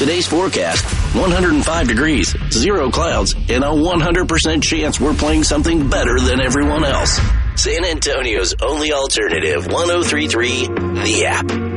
Today's forecast, 105 degrees, 0 clouds, and a 100% chance we're playing something better than everyone else. San Antonio's only alternative, 103.3 The App.